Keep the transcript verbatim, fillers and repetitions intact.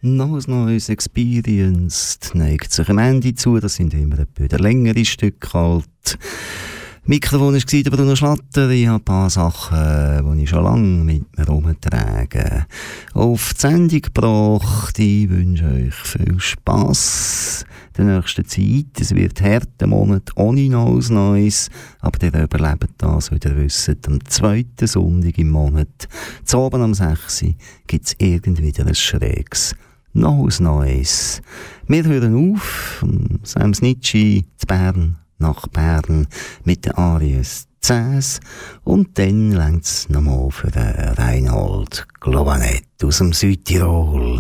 Noch ein neues Experienced neigt sich am Ende zu. Das sind immer etwa längere Stücke halt. Mikrofon war der Bruno Schlatter. Ich habe ein paar Sachen, die ich schon lange mit mir herumtrage, auf die Sendung gebracht. Ich wünsche euch viel Spass in der nächsten Zeit. Es wird harter Monat ohne neues Neues, aber ihr überlebt das, wie ihr wisst. Am zweiten Sonntag im Monat, zu oben am sechs Uhr, gibt es irgendwie wieder ein schräges neues Neues. Wir hören auf, Sam Snitschi zu Bern, nach Bern mit den Aries Zäs und dann längt's nochmal für den Reinhold Glovanet aus dem Südtirol.